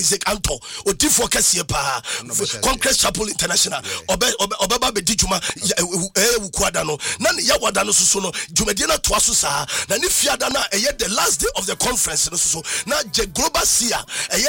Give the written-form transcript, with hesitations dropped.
Isaac Anto Odifo Kese pa Congress Chapel International obeba be di djuma wukwada no na ne yawada no so no djumadi na to aso saa na ne fiada na eye the last day of the conference no so na je global sia eye